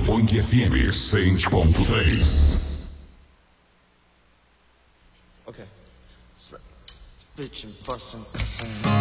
Bang FM 100.3. Okay. So, bitchin', bustin', cussin'.